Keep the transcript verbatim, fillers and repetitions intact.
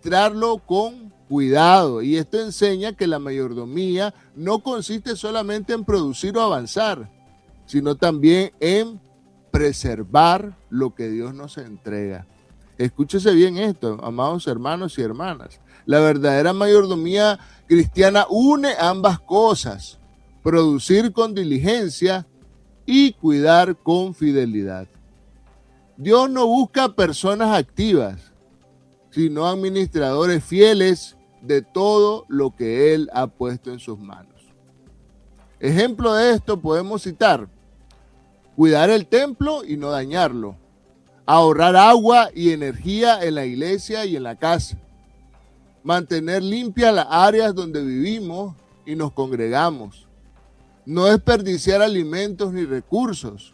administrarlo con cuidado. Y esto enseña que la mayordomía no consiste solamente en producir o avanzar, sino también en preservar lo que Dios nos entrega. Escúchese bien esto, amados hermanos y hermanas. La verdadera mayordomía cristiana une ambas cosas: producir con diligencia y cuidar con fidelidad. Dios no busca personas activas, sino administradores fieles de todo lo que Él ha puesto en sus manos. Ejemplo de esto podemos citar: cuidar el templo y no dañarlo, ahorrar agua y energía en la iglesia y en la casa, mantener limpias las áreas donde vivimos y nos congregamos, no desperdiciar alimentos ni recursos,